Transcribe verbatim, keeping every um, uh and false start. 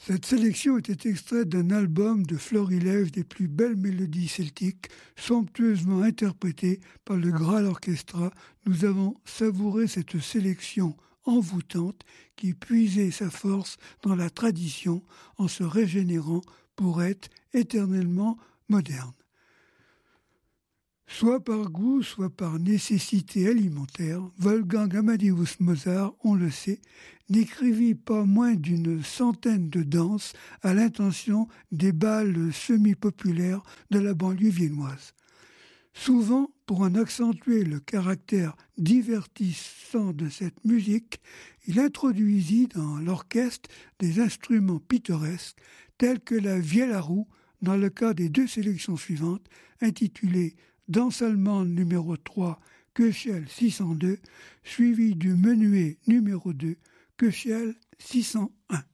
Cette sélection était extraite d'un album de florilèges des plus belles mélodies celtiques, somptueusement interprétées par le Graal Orchestra. Nous avons savouré cette sélection envoûtante qui puisait sa force dans la tradition en se régénérant pour être éternellement moderne. Soit par goût, soit par nécessité alimentaire, Wolfgang Amadeus Mozart, on le sait, n'écrivit pas moins d'une centaine de danses à l'intention des bals semi-populaires de la banlieue viennoise. Souvent, pour en accentuer le caractère divertissant de cette musique, il introduisit dans l'orchestre des instruments pittoresques tels que la vielle à roue, dans le cas des deux sélections suivantes, intitulées Danse allemande numéro trois, Köchel six cent deux, suivi du menuet numéro deux, Köchel six cent un.